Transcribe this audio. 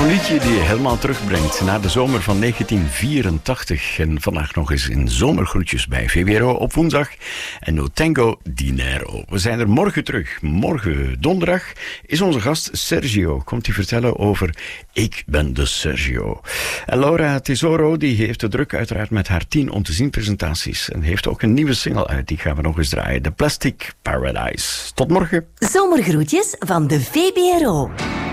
Zo'n liedje die je helemaal terugbrengt naar de zomer van 1984. En vandaag nog eens in zomergroetjes bij VWRO op woensdag. En No Tango Dinero. We zijn er morgen terug. Morgen donderdag is onze gast Sergio. Komt hij vertellen over Ik ben de Sergio. En Laura Tesoro die heeft de druk uiteraard met haar 10 om te zien presentaties. En heeft ook een nieuwe single uit. Die gaan we nog eens draaien. The Plastic Paradise. Tot morgen. Zomergroetjes van de VBRO.